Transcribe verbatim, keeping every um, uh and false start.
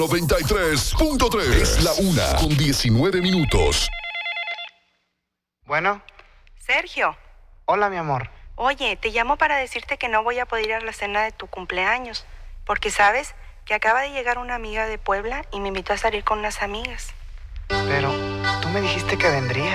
noventa y tres punto tres. Es la una con diecinueve minutos. Bueno. Sergio. Hola, mi amor. Oye, te llamo para decirte que no voy a poder ir a la cena de tu cumpleaños, porque sabes que acaba de llegar una amiga de Puebla y me invitó a salir con unas amigas. Pero tú me dijiste que vendría.